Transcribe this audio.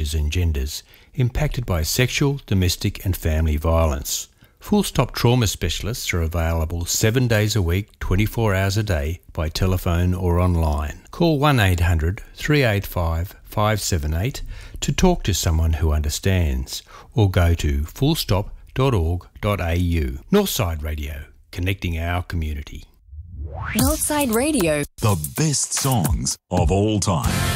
ages and genders impacted by sexual, domestic and family violence. Full Stop Trauma Specialists are available 7 days a week, 24 hours a day by telephone or online. Call 1800 385 578 to talk to someone who understands, or go to fullstop.org.au. Northside Radio, connecting our community. Northside Radio. The best songs of all time.